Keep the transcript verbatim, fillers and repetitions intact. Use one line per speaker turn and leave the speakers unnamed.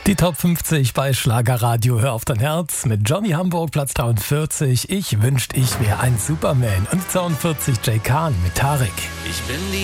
Die Top fünfzig bei Schlagerradio. Hör auf dein Herz mit Johnny Hamburg, Platz dreiundvierzig. Ich wünschte, ich wäre ein Superman. Und zweiundvierzig Jay Khan mit Tarek.
Ich bin die